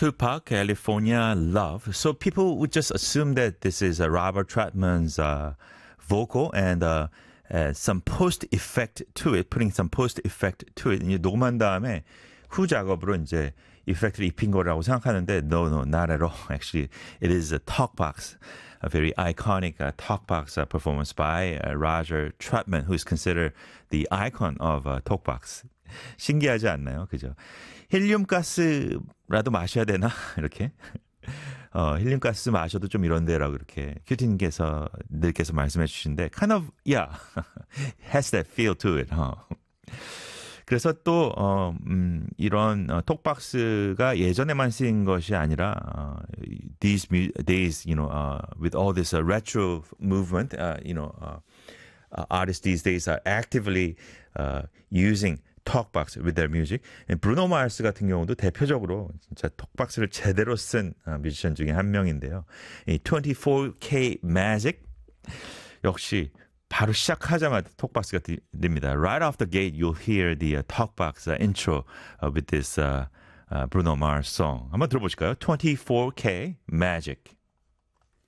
Tupac, California Love. So people would just assume that this is Robert Trotman's vocal and some post effect to it, putting some post effect to it. 이제 녹음한 다음에 후 작업으로 이제 이펙트를 입힌 거라고 생각하는데 no, not at all. Actually, it is a talkbox, a very iconic talkbox performance by Roger Troutman, who is considered the icon of talkbox. 신기하지 않나요? 그죠? 헬륨 가스라도 마셔야 되나? 이렇게. 헬륨 가스 마셔도 좀 이런데라고 이렇게 큐틴께서 늘께서 말씀해 주신데 kind of yeah has that feel to it. 그래서 또 이런 톡박스가 예전에만 쓰인 것이 아니라 these days, with all this retro movement, artists these days are actively using 톡박스 with their music. 브루노 마르스 같은 경우도 대표적으로 진짜 톡박스를 제대로 쓴 뮤지션 중에 한 명인데요. 이 24K Magic 역시 바로 시작하자마자 톡박스가 들립니다. Right off the gate, you'll hear the talkbox intro with this Bruno Mars song. 한번 들어보실까요? 24K Magic.